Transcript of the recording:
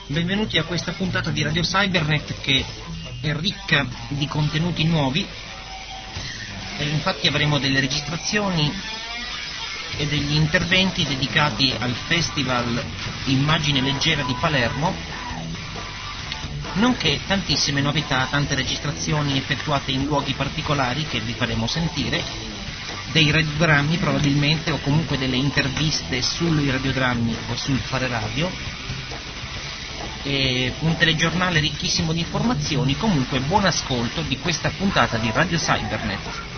Benvenuti a questa puntata di Radio Cybernet che è ricca di contenuti nuovi e infatti avremo delle registrazioni e degli interventi dedicati al Festival Immagine Leggera di Palermo, nonché tantissime novità, tante registrazioni effettuate in luoghi particolari che vi faremo sentire, dei radiogrammi probabilmente o comunque delle interviste sui radiogrammi o sul fare radio, e un telegiornale ricchissimo di informazioni. Comunque buon ascolto di questa puntata di Radio Cybernet.